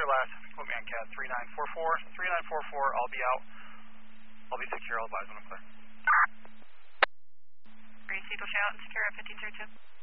clear last. Put me on CAD 3944. 3944, I'll be out. I'll be secure. I'll advise when I'm clear. Green Seattle Shout and secure at 1532.